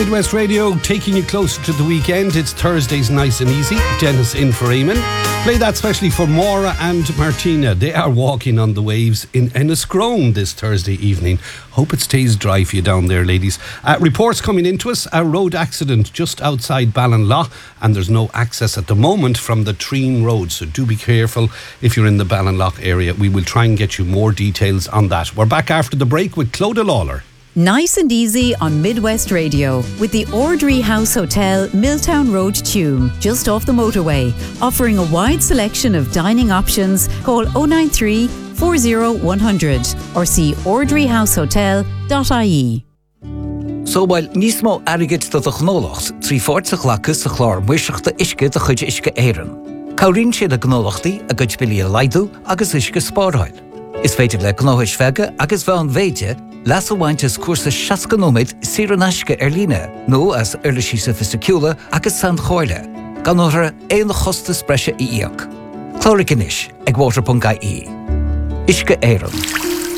Midwest Radio, taking you closer to the weekend. It's Thursdays nice and easy. Dennis in for Eamon. Play that specially for Maura and Martina. They are walking on the waves in Enniscrone this Thursday evening. Hope it stays dry for you down there, ladies. Reports coming into us. A road accident just outside Ballinlough, and there's no access at the moment from the Treen Road, so do be careful if you're in the Ballinlough area. We will try and get you more details on that. We're back after the break with Clodagh Lawler. Nice and easy on Midwest Radio with the Ordry House Hotel, Milltown Road, Tuam, just off the motorway, offering a wide selection of dining options. Call 093 40 100 or see ordryhousehotel.ie. So while nísmó airgid do gnólacht, trí fórtach lachas a chlár muiseachta isce de chuid isce éireann. Cabhríonn siad a gnólachtaí a gcuid bilí a laidú agus isce spáráil. Is féidir le gnóthais feige agus bhean bhéide las a bhaintes cuasa 60 nóid siar an aisce líne, nó as uirlisí sa fisiciúla agus san chóirle, gan nóthra éon chosta spreise íoc. Clóric inis ag water.ie. Isce éireann.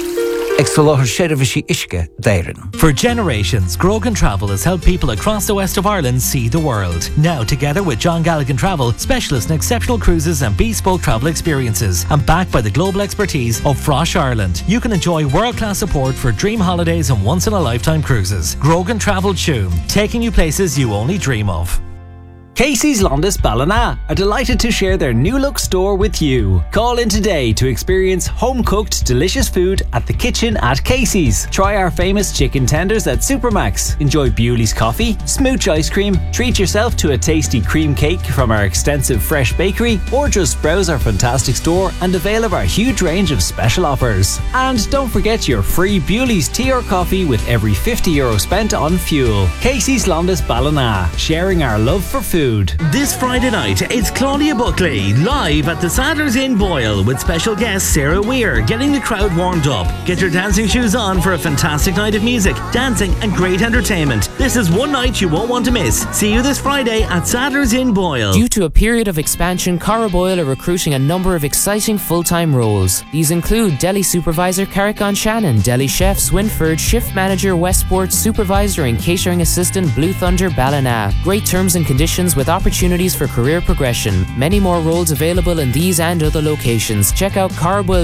For generations, Grogan Travel has helped people across the west of Ireland see the world. Now, together with John Galligan Travel, specialists in exceptional cruises and bespoke travel experiences, and backed by the global expertise of Frosh Ireland, you can enjoy world-class support for dream holidays and once-in-a-lifetime cruises. Grogan Travel Tuam, taking you places you only dream of. Casey's Londis Ballina are delighted to share their new look store with you. Call in today to experience home-cooked, delicious food at the kitchen at Casey's. Try our famous chicken tenders at Supermax. Enjoy Bewley's coffee, smooch ice cream, treat yourself to a tasty cream cake from our extensive fresh bakery, or just browse our fantastic store and avail of our huge range of special offers. And don't forget your free Bewley's tea or coffee with every €50 spent on fuel. Casey's Londis Ballina, sharing our love for food. This Friday night, it's Claudia Buckley live at the Sadler's Inn Boyle with special guest Sarah Weir, getting the crowd warmed up. Get your dancing shoes on for a fantastic night of music, dancing and great entertainment. This is one night you won't want to miss. See you this Friday at Sadler's Inn Boyle. Due to a period of expansion, Cara Boyle are recruiting a number of exciting full-time roles. These include Deli Supervisor Carrick-on Shannon, Deli Chef Swinford, Shift Manager Westport, Supervisor and Catering Assistant Blue Thunder Ballina. Great terms and conditions with opportunities for career progression. Many more roles available in these and other locations. Check out carboyle.ie